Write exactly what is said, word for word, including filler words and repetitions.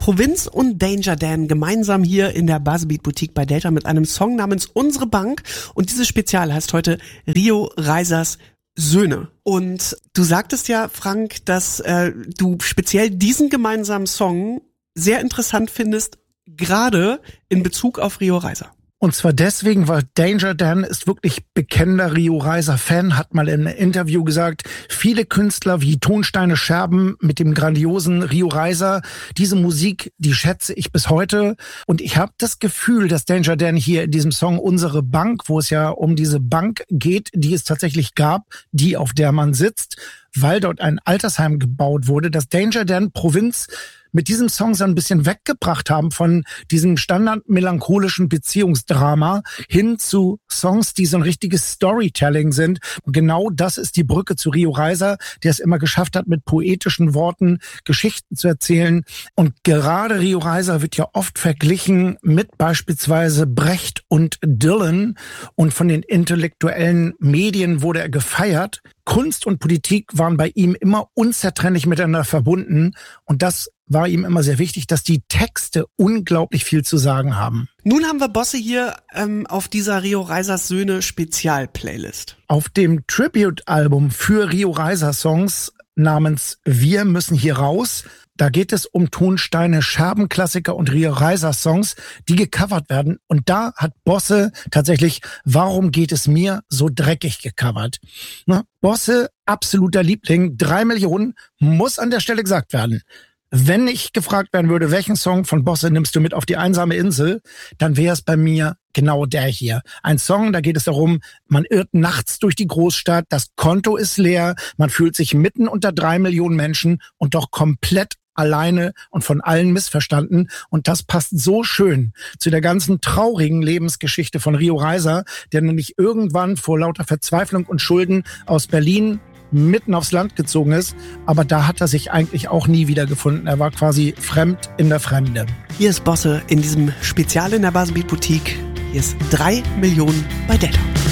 Provinz und Danger Dan gemeinsam hier in der Buzzbeat Boutique bei Delta mit einem Song namens Unsere Bank. Und dieses Spezial heißt heute Rio Reisers Söhne. Und du sagtest ja, Frank, dass äh, du speziell diesen gemeinsamen Song sehr interessant findest, gerade in Bezug auf Rio Reiser. Und zwar deswegen, weil Danger Dan ist wirklich bekennender Rio Reiser-Fan, hat mal in einem Interview gesagt, viele Künstler wie Tonsteine Scherben mit dem grandiosen Rio Reiser, diese Musik, die schätze ich bis heute. Und ich habe das Gefühl, dass Danger Dan hier in diesem Song Unsere Bank, wo es ja um diese Bank geht, die es tatsächlich gab, die auf der man sitzt, weil dort ein Altersheim gebaut wurde, dass Danger Dan Provinz mit diesem Song so ein bisschen weggebracht haben von diesem standard-melancholischen Beziehungsdrama hin zu Songs, die so ein richtiges Storytelling sind. Und genau das ist die Brücke zu Rio Reiser, der es immer geschafft hat, mit poetischen Worten Geschichten zu erzählen. Und gerade Rio Reiser wird ja oft verglichen mit beispielsweise Brecht und Dylan. Und von den intellektuellen Medien wurde er gefeiert. Kunst und Politik waren bei ihm immer unzertrennlich miteinander verbunden. Und das war ihm immer sehr wichtig, dass die Texte unglaublich viel zu sagen haben. Nun haben wir Bosse hier ähm, auf dieser Rio Reisers Söhne Spezial-Playlist. Auf dem Tribute-Album für Rio Reiser Songs namens Wir müssen hier raus, da geht es um Tonsteine Scherben-Klassiker und Rio Reiser Songs, die gecovert werden. Und da hat Bosse tatsächlich Warum geht es mir so dreckig gecovert. Na, Bosse, absoluter Liebling, drei Millionen, muss an der Stelle gesagt werden. Wenn ich gefragt werden würde, welchen Song von Bosse nimmst du mit auf die einsame Insel, dann wäre es bei mir genau der hier. Ein Song, da geht es darum, man irrt nachts durch die Großstadt, das Konto ist leer, man fühlt sich mitten unter drei Millionen Menschen und doch komplett alleine und von allen missverstanden. Und das passt so schön zu der ganzen traurigen Lebensgeschichte von Rio Reiser, der nämlich irgendwann vor lauter Verzweiflung und Schulden aus Berlin mitten aufs Land gezogen ist, aber da hat er sich eigentlich auch nie wiedergefunden. Er war quasi fremd in der Fremde. Hier ist Bosse in diesem Spezial in der Buzzbeat Boutique. Hier ist drei Millionen bei Delta.